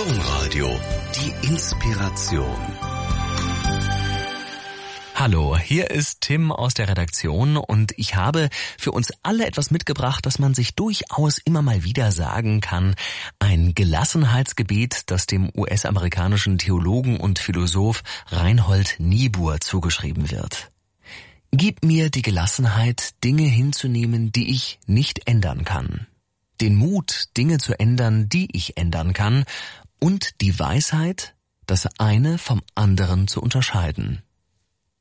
Domradio, die Inspiration. Hallo, hier ist Tim aus der Redaktion und ich habe für uns alle etwas mitgebracht, das man sich durchaus immer mal wieder sagen kann. Ein Gelassenheitsgebet, das dem US-amerikanischen Theologen und Philosoph Reinhold Niebuhr zugeschrieben wird. Gib mir die Gelassenheit, Dinge hinzunehmen, die ich nicht ändern kann. Den Mut, Dinge zu ändern, die ich ändern kann. Und die Weisheit, das eine vom anderen zu unterscheiden.